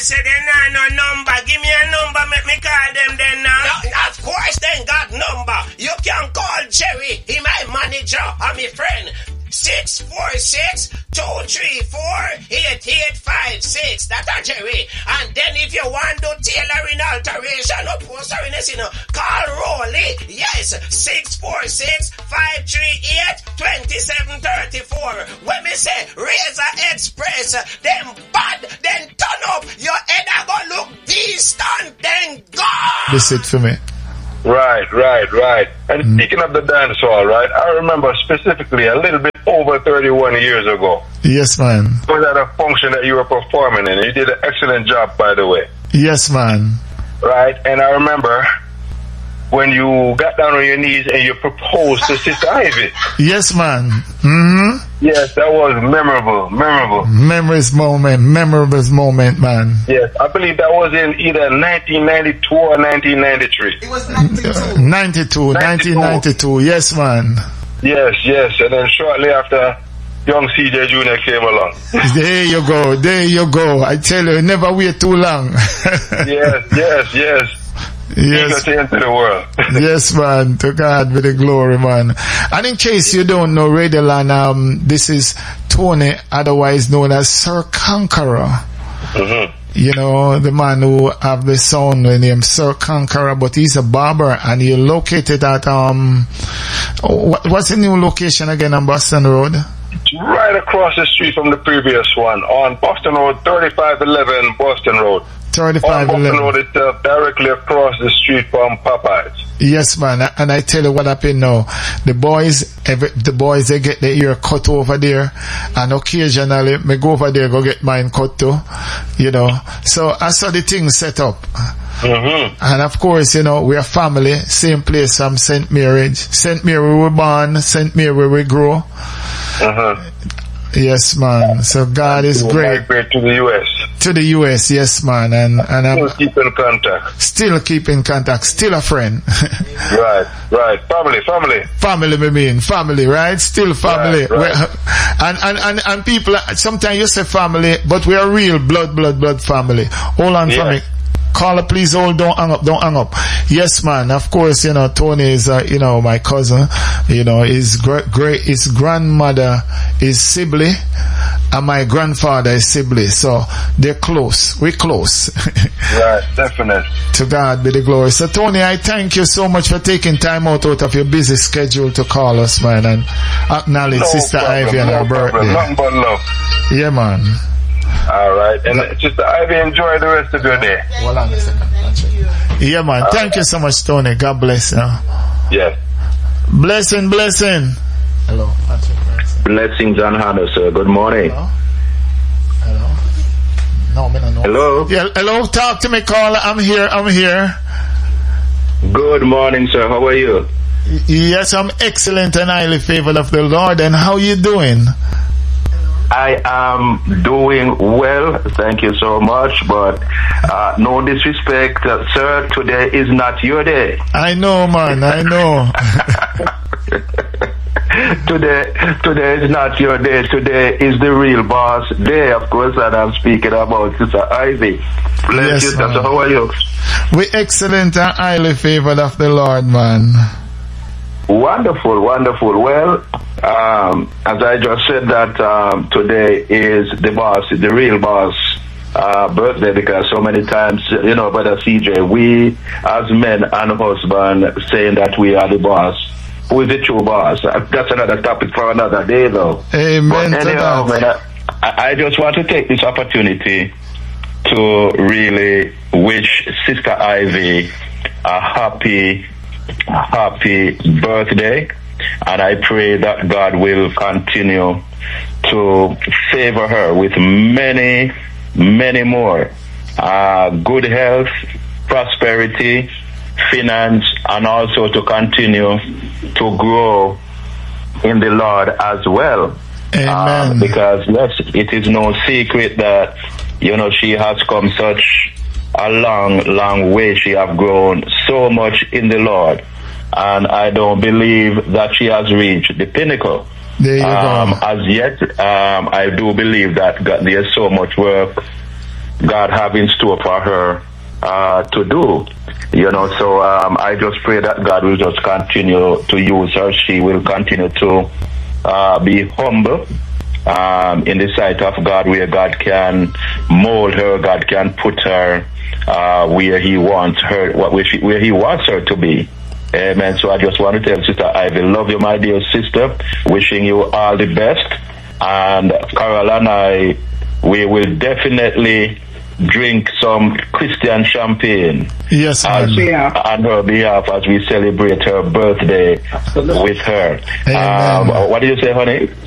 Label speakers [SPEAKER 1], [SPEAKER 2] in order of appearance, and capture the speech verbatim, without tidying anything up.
[SPEAKER 1] say they nah no number. Give me a number, make me call them then now. No, of course they got number. You can call Jerry, he my manager and my friend. six four six, two three four, eight eight five six. That's a Jerry. And then if you want to tailoring alteration or postering, you know, call Rolly. Yes, six four six, five three eight, two seven three four. When me say Razor Express, them bad, then turn up. Your head a go look distant, then God.
[SPEAKER 2] This it for me.
[SPEAKER 3] Right, right, right. And mm. speaking of the dance hall, right, I remember specifically a little bit over thirty-one years ago.
[SPEAKER 2] Yes, man.
[SPEAKER 3] It was at a function that you were performing in. You did an excellent job, by the way.
[SPEAKER 2] Yes, man.
[SPEAKER 3] Right, and I remember when you got down on your knees and you proposed to Sister Ivy.
[SPEAKER 2] Yes, man. Mm-hmm.
[SPEAKER 3] Yes, that was memorable, memorable.
[SPEAKER 2] Memories moment, memorable moment, man.
[SPEAKER 3] Yes, I believe that was in either nineteen ninety-two or nineteen ninety-three.
[SPEAKER 4] It was ninety-two.
[SPEAKER 2] Uh, ninety-two, nineteen ninety-two, yes, man.
[SPEAKER 3] Yes, yes, and then shortly after, young C J Junior came along.
[SPEAKER 2] There you go, there you go. I tell you, never wait too long.
[SPEAKER 3] Yes, yes, yes.
[SPEAKER 2] Yes.
[SPEAKER 3] Into the world.
[SPEAKER 2] Yes, man. To God be the glory, man. And in case you don't know, Radio Land, um, this is Tony, otherwise known as Sir Conqueror.
[SPEAKER 3] Mm-hmm.
[SPEAKER 2] You know, the man who have the sound name Sir Conqueror, but he's a barber and he located at, um, what, what's the new location again on Boston Road?
[SPEAKER 3] Right across the street from the previous one on Boston Road, thirty-five eleven Boston Road.
[SPEAKER 2] thirty-five eleven.
[SPEAKER 3] On Boston Road itself, directly across the street from Popeyes.
[SPEAKER 2] Yes, man. And I tell you what happened now. The boys, every, the boys, they get their ear cut over there, and occasionally, me go over there, go get mine cut too. You know. So I saw the thing set up.
[SPEAKER 3] Mm-hmm.
[SPEAKER 2] And of course, you know, we are family, same place from Saint Mary. Saint Mary we were born, Saint Mary we grow.
[SPEAKER 3] Uh-huh.
[SPEAKER 2] Yes, man. So God is great.
[SPEAKER 3] Migrate to the U S.
[SPEAKER 2] To the U S, yes, man. And and
[SPEAKER 3] still
[SPEAKER 2] I'm
[SPEAKER 3] keep in contact.
[SPEAKER 2] Still keep in contact. Still a friend.
[SPEAKER 3] Right, right. Family, family.
[SPEAKER 2] Family, me mean family, right? Still family.
[SPEAKER 3] Right, right.
[SPEAKER 2] And, and and and people. Sometimes you say family, but we are real blood, blood, blood family. Hold on, yeah. Family. Caller, please hold. Don't hang up. Don't hang up. Yes, man. Of course, you know Tony is, uh, you know, my cousin. You know, his great, great, his grandmother is Sibley, and my grandfather is Sibley. So they're close. We're close.
[SPEAKER 3] Right, definitely.
[SPEAKER 2] To God be the glory. So Tony, I thank you so much for taking time out out of your busy schedule to call us, man, and acknowledge
[SPEAKER 3] no
[SPEAKER 2] Sister
[SPEAKER 3] problem,
[SPEAKER 2] Ivy and
[SPEAKER 3] no
[SPEAKER 2] her birthday.
[SPEAKER 3] Problem. Nothing but love.
[SPEAKER 2] Yeah, man.
[SPEAKER 3] All right, and Sister Ivy, enjoy the rest of your day.
[SPEAKER 2] Hold on a second. Yeah, man. All Thank right. you so much, Tony. God bless you.
[SPEAKER 3] Yes.
[SPEAKER 2] Blessing, blessing. Hello.
[SPEAKER 5] Blessings on Hannah, sir. Good morning.
[SPEAKER 2] Hello. Hello. No, me no know.
[SPEAKER 5] Hello.
[SPEAKER 2] Yeah, hello. Talk to me, caller. I'm here. I'm here.
[SPEAKER 5] Good morning, sir. How are you?
[SPEAKER 2] Yes, I'm excellent and highly favored of the Lord. And how you doing?
[SPEAKER 5] I am doing well, thank you so much, but uh, no disrespect, uh, sir, today is not your day.
[SPEAKER 2] I know, man, I know.
[SPEAKER 5] today today is not your day, today is the real boss day, of course, and I'm speaking about Sister Ivy. Bless
[SPEAKER 2] yes,
[SPEAKER 5] you, sister, how are you?
[SPEAKER 2] We're excellent and highly favored of the Lord, man.
[SPEAKER 5] Wonderful, wonderful. Well, um, as I just said that um, today is the boss, the real boss uh, birthday, because so many times, you know, Brother C J, we as men and husbands saying that we are the boss. Who is the true boss? That's another topic for another day, though.
[SPEAKER 2] Amen.
[SPEAKER 5] But anyhow, man, I, I just want to take this opportunity to really wish Sister Ivy a happy happy birthday, and I pray that God will continue to favor her with many many more uh, good health, prosperity, finance, and also to continue to grow in the Lord as well.
[SPEAKER 2] Amen.
[SPEAKER 5] Uh, because yes, it is no secret that, you know, she has come such a long, long way. She have grown so much in the Lord, and I don't believe that she has reached the pinnacle.
[SPEAKER 2] There you
[SPEAKER 5] um,
[SPEAKER 2] go.
[SPEAKER 5] As yet, um, I do believe that God, there's so much work God have in store for her uh, to do. You know, so um, I just pray that God will just continue to use her. She will continue to uh, be humble um, in the sight of God, where God can mold her, God can put her uh, where He wants her, where, she, where He wants her to be. Amen. So I just want to tell Sister Ivy, love you, my dear sister. Wishing you all the best. And Carol and I, we will definitely drink some Christian champagne.
[SPEAKER 2] Yes,
[SPEAKER 5] as,
[SPEAKER 4] yeah.
[SPEAKER 5] on her behalf as we celebrate her birthday Absolutely. With her.
[SPEAKER 2] Amen.
[SPEAKER 5] Um, what did you say, honey?